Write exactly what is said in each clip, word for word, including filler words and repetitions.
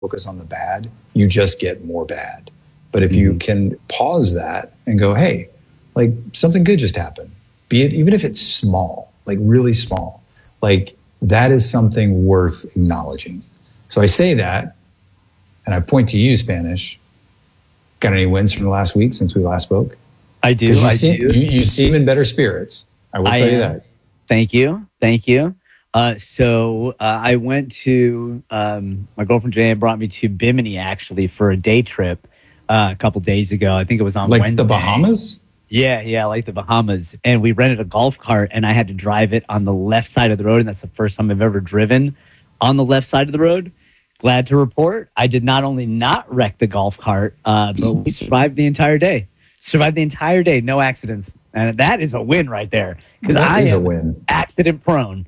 focus on the bad, you just get more bad. But if Mm-hmm. you can pause that and go, hey, like something good just happened, be it even if it's small, like really small, like that is something worth acknowledging. So I say that, and I point to you, Spanish. Got any wins from the last week since we last spoke? I do. You I seem, do. You, you seem in better spirits. I will I tell you am. that. Thank you. Thank you. Uh, so uh, I went to, um, my girlfriend Jane brought me to Bimini actually for a day trip uh, a couple days ago. I think it was on Like Wednesday. the Bahamas? Yeah, yeah, like the Bahamas. And we rented a golf cart and I had to drive it on the left side of the road. And that's the first time I've ever driven on the left side of the road. Glad to report, I did not only not wreck the golf cart, uh, but we survived the entire day. Survived the entire day, no accidents. And that is a win right there. Because That I is a am win. accident prone.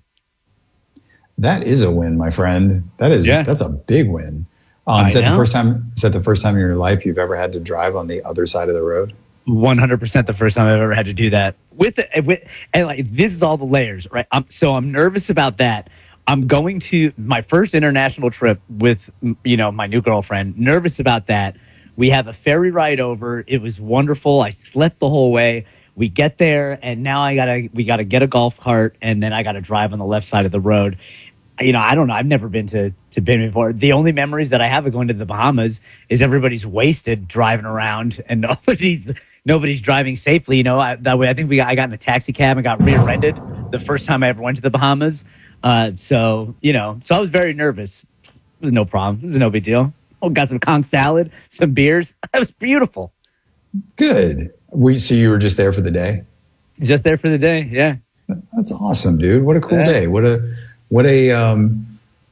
That is a win, my friend. That is Yeah. that's a big win. Um, I is that know. the first time? Is that the first time in your life you've ever had to drive on the other side of the road? one hundred percent the first time I've ever had to do that. With, the, with and like this is all the layers, right? I'm, so I'm nervous about that. I'm going to my first international trip with, you know, my new girlfriend. Nervous about that. We have a ferry ride over. It was wonderful. I slept the whole way. We get there, and now I gotta we gotta get a golf cart, and then I gotta drive on the left side of the road. You know, I don't know. I've never been to to Bimini before. The only memories that I have of going to the Bahamas is everybody's wasted driving around, and nobody's nobody's driving safely. You know, I, that way I think we got, I got in a taxi cab and got rear-ended the first time I ever went to the Bahamas. Uh, so you know, so I was very nervous. It was no problem. It was no big deal. Oh, got some conch salad, some beers. It was beautiful. Good. We so you were just there for the day? Just there for the day. Yeah. That's awesome, dude. What a cool Yeah. day. What a what a um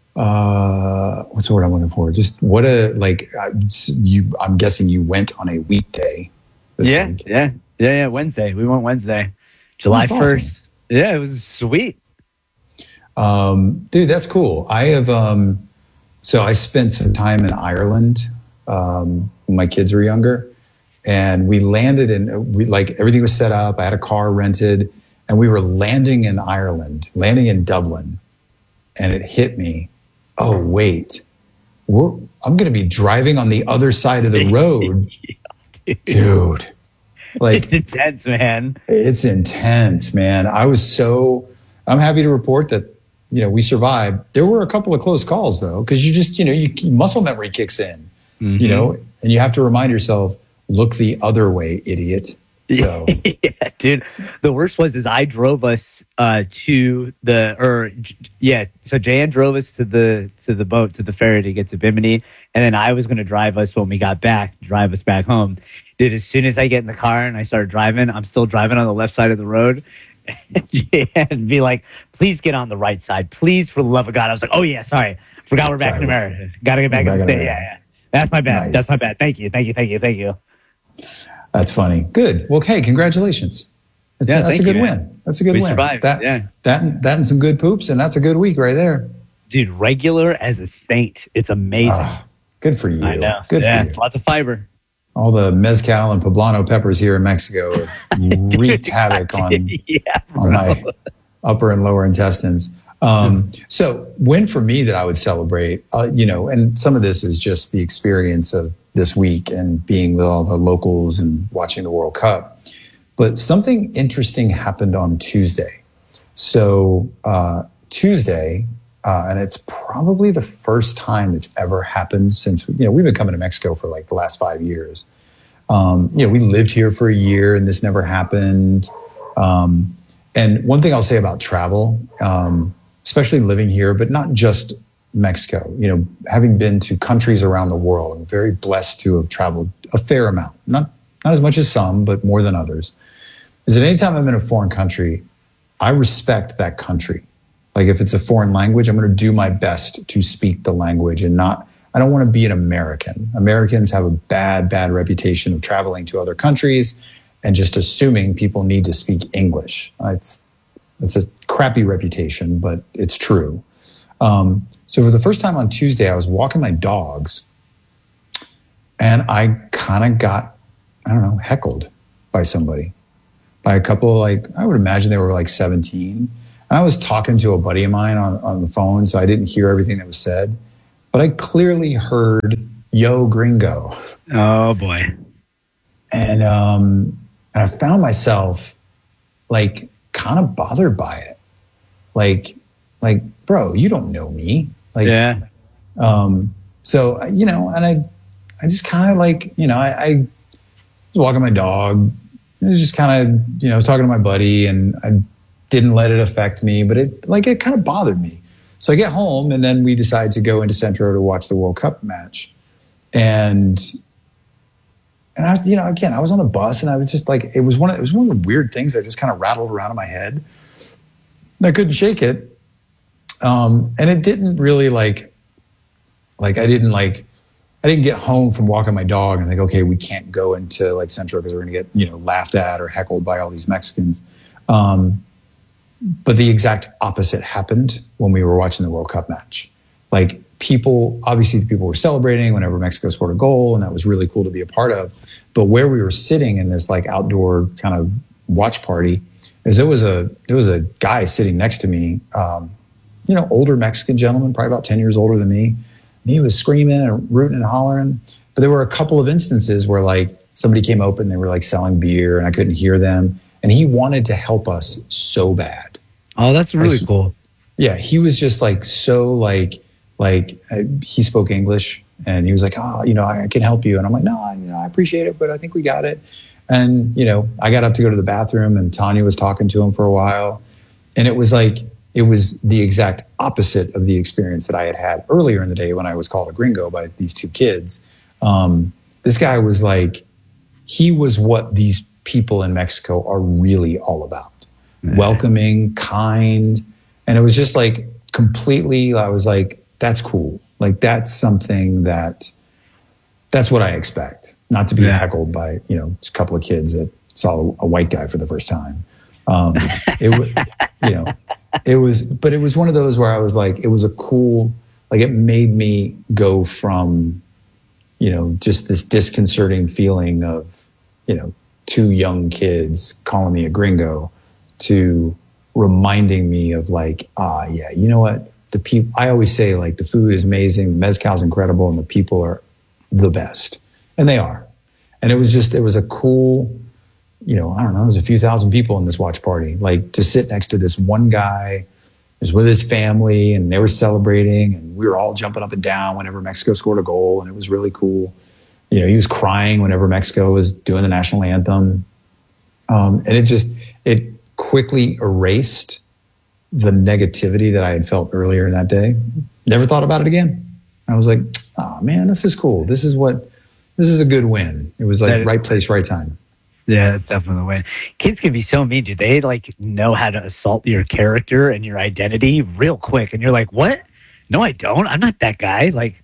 uh what's the word I'm looking for? Just what a like I- you I'm guessing you went on a weekday this Yeah, week. yeah, yeah, yeah. Wednesday. We went Wednesday, July That's awesome. first. Yeah, it was sweet. Um, dude, that's cool. I have, um, so I spent some time in Ireland um, when my kids were younger, and we landed in, we like everything was set up. I had a car rented, and we were landing in Ireland, landing in Dublin, and it hit me. Oh wait, we're, I'm going to be driving on the other side of the road, dude. Like It's intense, man. it's intense, man. I was so, I'm happy to report that, you know, we survived. There were a couple of close calls though, because you just, you know, you, muscle memory kicks in, Mhm. you know, and you have to remind yourself, look the other way, idiot. So Yeah, dude. The worst was is I drove us uh, to the or j- yeah. So Jan drove us to the to the boat to the ferry to get to Bimini, and then I was going to drive us when we got back, drive us back home. Dude, as soon as I get in the car and I start driving, I'm still driving on the left side of the road. And be like, please get on the right side, please, for the love of God. I was like, oh yeah, sorry, forgot we're back Sorry. in America. Got to get back We're in the back in state. Yeah, America. yeah. That's my bad. Nice. That's my bad. Thank you, thank you, thank you, thank you. that's funny. Good. Well, hey, congratulations. That's, Yeah, a, that's thank a good you, win. man. That's a good We win. survived, That, yeah. that, that and some good poops, and that's a good week right there. Dude, regular as a saint. It's amazing. Ah, good for you. I know. Good yeah, for you. lots of fiber. All the mezcal and poblano peppers here in Mexico have wreaked havoc on, yeah, on my upper and lower intestines. Um, so win for me that I would celebrate, uh, you know, and some of this is just the experience of this week and being with all the locals and watching the World Cup. But something interesting happened on Tuesday. So uh, Tuesday, uh, and it's probably the first time it's ever happened since, you know, we've been coming to Mexico for like the last five years. Um, you know, we lived here for a year and this never happened. Um, and one thing I'll say about travel, um, especially living here, but not just Mexico, you know, having been to countries around the world, I'm very blessed to have traveled a fair amount, not, not as much as some, but more than others, is that anytime I'm in a foreign country, I respect that country. Like if it's a foreign language, I'm going to do my best to speak the language and not, I don't want to be an American. Americans have a bad, bad reputation of traveling to other countries and just assuming people need to speak English. Uh, It's, it's a crappy reputation, but it's true. Um, so for the first time on Tuesday, I was walking my dogs and I kind of got, I don't know, heckled by somebody, by a couple of like, I would imagine they were like seventeen. And I was talking to a buddy of mine on, on the phone, so I didn't hear everything that was said. but I clearly heard "Yo Gringo." Oh boy. And um and I found myself like kind of bothered by it. Like like bro, you don't know me. Like yeah. Um so you know, and I I just kind of like, you know, I, I was walking my dog. It was just kind of, you know, I was talking to my buddy and I didn't let it affect me, but it like it kind of bothered me. So I get home and then we decide to go into Centro to watch the World Cup match. And and I was, you know, again, I was on the bus and I was just like, it was one of it was one of the weird things that just kind of rattled around in my head. I couldn't shake it. Um, and it didn't really like like I didn't like I didn't get home from walking my dog and think, okay, we can't go into like Centro because we're going to get, you know, laughed at or heckled by all these Mexicans. Um, but the exact opposite happened when we were watching the World Cup match. Like people, obviously the people were celebrating whenever Mexico scored a goal, and that was really cool to be a part of. But where we were sitting in this like outdoor kind of watch party, is there was a there was a guy sitting next to me, um, you know, older Mexican gentleman, probably about ten years older than me. And he was screaming and rooting and hollering. But there were a couple of instances where like somebody came open, they were like selling beer, and I couldn't hear them. And he wanted to help us so bad. Oh, that's really like, cool. Yeah, he was just like so like like uh, he spoke English, and he was like, oh, you know, I, I can help you. And I'm like, no, I, you know, I appreciate it, but I think we got it. And you know, I got up to go to the bathroom, and Tanya was talking to him for a while, and it was like it was the exact opposite of the experience that I had had earlier in the day when I was called a gringo by these two kids. Um, this guy was like, he was what these people in Mexico are really all about. Mm-hmm. Welcoming, kind. And it was just like completely, I was like, that's cool. Like that's something that, that's what I expect. Not to be yeah. heckled by, you know, just a couple of kids that saw a white guy for the first time. Um, it was, you know, it was, but it was one of those where I was like, it was a cool, like it made me go from, you know, just this disconcerting feeling of, you know, two young kids calling me a gringo to reminding me of like, ah, yeah, you know what? The people, I always say like the food is amazing, the mezcal's incredible, and the people are the best. And they are. And it was just, it was a cool, you know, I don't know, there was a few thousand people in this watch party. Like to sit next to this one guy was with his family and they were celebrating and we were all jumping up and down whenever Mexico scored a goal, and it was really cool. You know, he was crying whenever Mexico was doing the national anthem. Um, and it just, it quickly erased the negativity that I had felt earlier in that day. Never thought about it again. I was like, oh man, this is cool. This is what, this is a good win. It was like is, right place, right time. Yeah, that's definitely the win. Kids can be so mean. Do they like know how to assault your character and your identity real quick? And you're like, what? No, I don't. I'm not that guy. Like,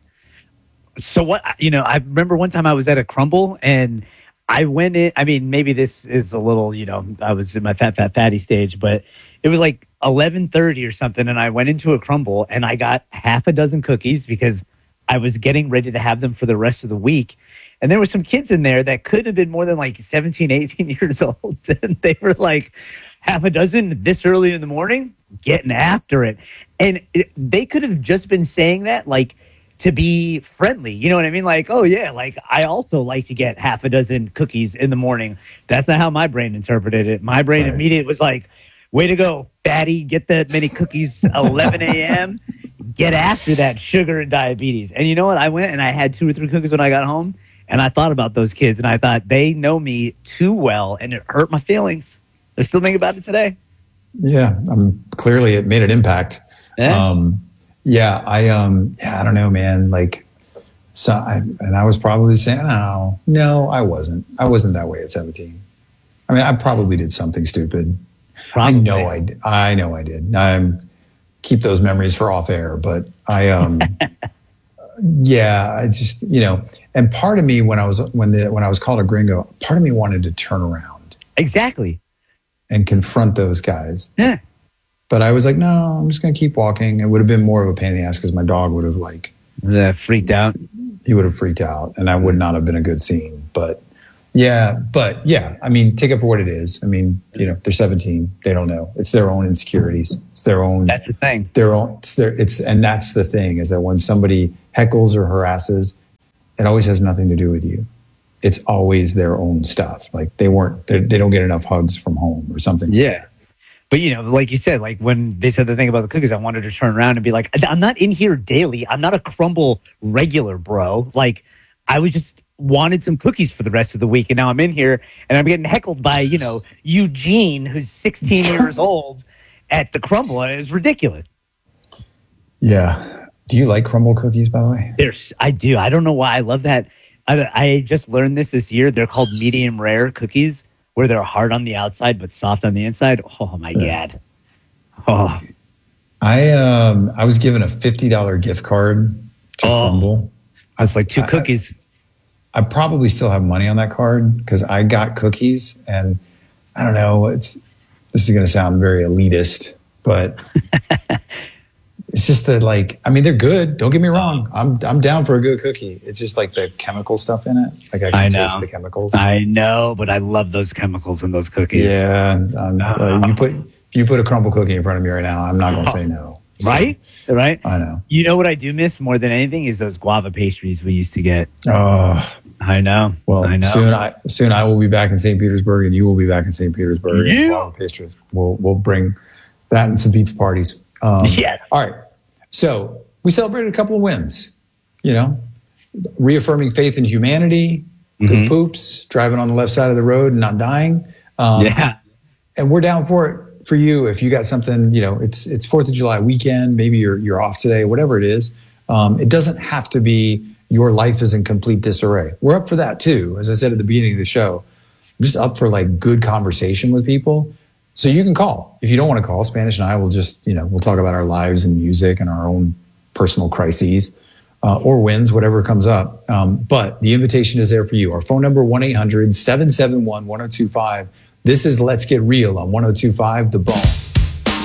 so what, you know, I remember one time I was at a Crumble and I went in, I mean, maybe this is a little, you know, I was in my fat, fat, fatty stage, but it was like eleven thirty or something. And I went into a Crumble and I got half a dozen cookies because I was getting ready to have them for the rest of the week. And there were some kids in there that could have been more than like seventeen, eighteen years old. And they were like, half a dozen this early in the morning, getting after it. And it, they could have just been saying that like to be friendly. You know what I mean? Like, oh yeah, like I also like to get half a dozen cookies in the morning. That's not how my brain interpreted it. My brain right. immediately was like, way to go, fatty, get that many cookies, eleven a.m., get after that sugar and diabetes. And you know what? I went and I had two or three cookies when I got home. And I thought about those kids, and I thought they know me too well, and it hurt my feelings. I still think about it today. Yeah, um, clearly it made an impact. Yeah, um, yeah, I, um, yeah, I don't know, man. Like, so, I, and I was probably saying, "No, no, I wasn't. I wasn't that way at seventeen. I mean, I probably did something stupid. Probably. I know I, did. I know I did. I keep those memories for off air, but I, um, yeah, I just, you know." And part of me, when I was when the when I was called a gringo, part of me wanted to turn around, exactly, and confront those guys. Yeah, but I was like, no, I'm just going to keep walking. It would have been more of a pain in the ass because my dog would have like yeah, freaked out. He would have freaked out, and that would not have been a good scene. But Yeah, but yeah, I mean, take it for what it is. I mean, you know, they're seventeen. They don't know. It's their own insecurities. It's their own. That's the thing. Their own. It's their. It's and that's the thing is that when somebody heckles or harasses, it always has nothing to do with you. It's always their own stuff. Like they weren't. They don't get enough hugs from home or something. Yeah. But, you know, like you said, like when they said the thing about the cookies, I wanted to turn around and be like, I'm not in here daily. I'm not a Crumble regular, bro. Like, I was just wanted some cookies for the rest of the week. And now I'm in here and I'm getting heckled by, you know, Eugene, who's sixteen years old at the Crumble. And it's ridiculous. Yeah. Do you like Crumble cookies, by the way? There's, I do. I don't know why. I love that. I, I just learned this this year. They're called medium rare cookies, where they're hard on the outside but soft on the inside. Oh my yeah. God! Oh, I um I was given a fifty dollar gift card to oh. Crumble. That's like two I, cookies. I, I probably still have money on that card because I got cookies, and I don't know. It's this is going to sound very elitist, but it's just that, like, I mean, they're good. Don't get me wrong. I'm I'm down for a good cookie. It's just like the chemical stuff in it. Like I can I know. taste the chemicals. I know, but I love those chemicals in those cookies. Yeah, um, uh, you put if you put a Crumble cookie in front of me right now, I'm not going to say no. So, right? Right? I know. You know what I do miss more than anything is those guava pastries we used to get. Oh, I know. Well, I know. soon I soon I will be back in Saint Petersburg, and you will be back in Saint Petersburg. Yeah. And guava pastries. We'll we'll bring that and some pizza parties. Um, yes. All right. So we celebrated a couple of wins. You know, reaffirming faith in humanity. Good Mm-hmm. poops. Driving on the left side of the road and not dying. Um, Yeah. And we're down for it. For you, if you got something, you know, it's it's Fourth of July weekend. Maybe you're you're off today. Whatever it is, um, it doesn't have to be your life is in complete disarray. We're up for that too. As I said at the beginning of the show, I'm just up for like good conversation with people. So you can call if you don't want to call. Spanish and I will just, you know, we'll talk about our lives and music and our own personal crises uh, or wins, whatever comes up. Um, but the invitation is there for you. Our phone number one eight hundred seven seven one one zero two five. This is Let's Get Real on one oh two point five The Bone.